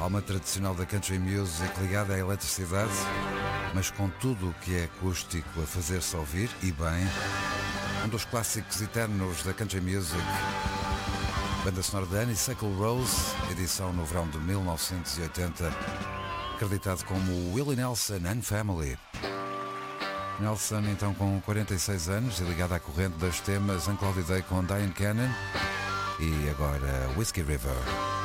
alma tradicional da country music ligada à eletricidade, mas com tudo o que é acústico a fazer-se ouvir, e bem, um dos clássicos eternos da country music. Banda sonora de Honeysuckle Rose, edição no verão de 1980, acreditado como Willie Nelson and Family. Nelson, então com 46 anos e ligado à corrente dos temas Uncloudy Day com Diane Cannon e agora Whiskey River.